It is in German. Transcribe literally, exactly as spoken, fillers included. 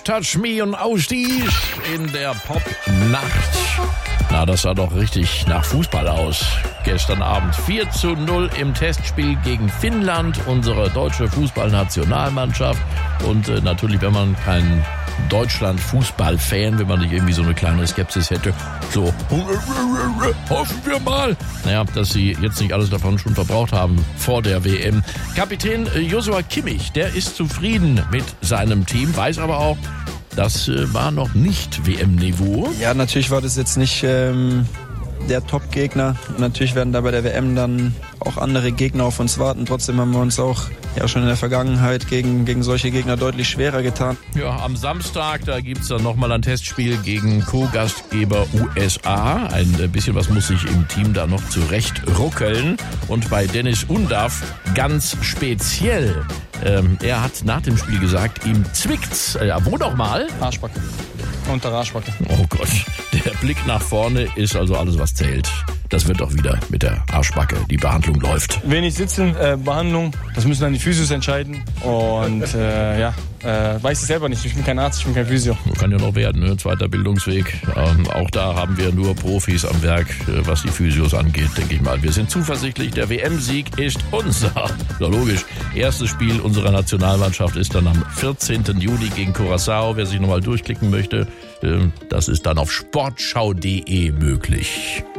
Touch Me und Ausstieg in der Pop-Nacht. Na, das sah doch richtig nach Fußball aus. Gestern Abend vier zu null im Testspiel gegen Finnland, unsere deutsche Fußballnationalmannschaft. Und äh, natürlich, wenn man kein Deutschland-Fußball-Fan, wenn man nicht irgendwie so eine kleine Skepsis hätte, so, hoffen wir mal, naja, dass sie jetzt nicht alles davon schon verbraucht haben vor der W M. Kapitän Joshua Kimmich, der ist zufrieden mit seinem Team, weiß aber auch, das äh, war noch nicht W M-Niveau. Ja, natürlich war das jetzt nicht ähm, der Top-Gegner. Natürlich werden da bei der W M dann auch andere Gegner auf uns warten. Trotzdem haben wir uns auch ja schon in der Vergangenheit gegen, gegen solche Gegner deutlich schwerer getan. Ja, am Samstag, da gibt's dann nochmal ein Testspiel gegen Co-Gastgeber U S A. Ein bisschen was muss sich im Team da noch zurecht ruckeln. Und bei Dennis Undaff ganz speziell. Ähm, er hat nach dem Spiel gesagt, ihm zwickt's. Ja, wo noch mal? Arschbacke. Unter Arschbacke. Oh Gott, der Blick nach vorne ist also alles, was zählt. Das wird doch wieder mit der Arschbacke. Die Behandlung läuft. Wenig sitzen, äh, Behandlung, das müssen dann die Physios entscheiden. Und äh, ja, äh, weiß ich selber nicht. Ich bin kein Arzt, ich bin kein Physio. Kann ja noch werden, ne? Zweiter Bildungsweg. Ähm, auch da haben wir nur Profis am Werk, äh, was die Physios angeht, denke ich mal. Wir sind zuversichtlich, der W M-Sieg ist unser. Ja, logisch. Erstes Spiel unserer Nationalmannschaft ist dann am vierzehnten Juni gegen Curaçao. Wer sich nochmal durchklicken möchte, äh, das ist dann auf sportschau punkt de möglich.